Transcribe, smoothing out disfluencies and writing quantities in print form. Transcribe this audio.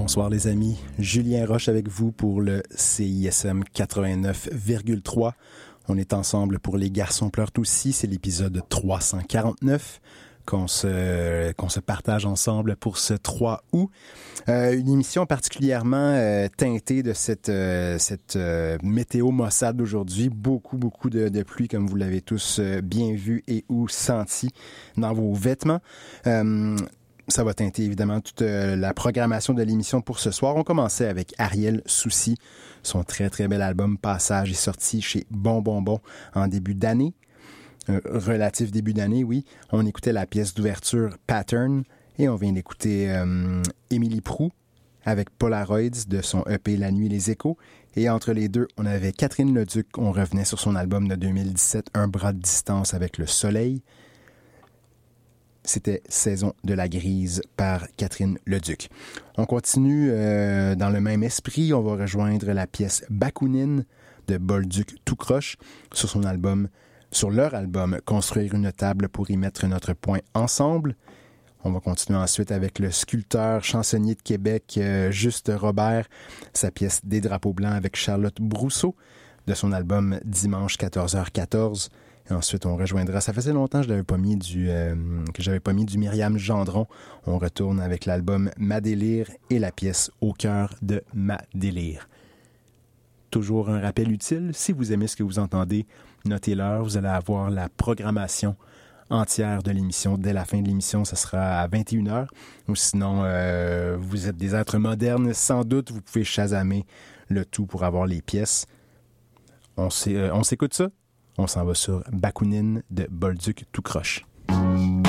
Bonsoir les amis, Julien Roche avec vous pour le CISM 89,3. On est ensemble pour Les Garçons pleurent aussi, c'est l'épisode 349 qu'on se partage ensemble pour ce 3 août. Une émission particulièrement teintée de cette météo maussade d'aujourd'hui. Beaucoup de pluie, comme vous l'avez tous bien vu et ou senti dans vos vêtements. Ça va teinter évidemment toute la programmation de l'émission pour ce soir. On commençait avec Ariel Soucy. Son très bel album Passage est sorti chez Bon en début d'année. Relatif début d'année, oui. On écoutait la pièce d'ouverture Pattern et on vient d'écouter Émilie Proulx avec Polaroids de son EP La Nuit les Échos. Et entre les deux, on avait Catherine Leduc. On revenait sur son album de 2017, Un bras de distance avec le soleil. C'était Saison de la grise par Catherine Leduc. On continue dans le même esprit. On va rejoindre la pièce Bakounine de Bolduc tout croche sur leur album Construire une table pour y mettre notre point ensemble. On va continuer ensuite avec le sculpteur chansonnier de Québec Juste Robert, sa pièce Des drapeaux blancs avec Charlotte Brousseau de son album Dimanche 14h14. Et ensuite, on rejoindra. Ça faisait longtemps que j'avais pas mis du Myriam Gendron. On retourne avec l'album Ma délire et la pièce Au cœur de ma délire. Toujours un rappel utile. Si vous aimez ce que vous entendez, notez l'heure. Vous allez avoir la programmation entière de l'émission. Dès la fin de l'émission, ça sera à 21h. Ou sinon, vous êtes des êtres modernes. Sans doute, vous pouvez chasamer le tout pour avoir les pièces. On s'écoute ça. On s'en va sur Bakounine de Bolduc tout croche.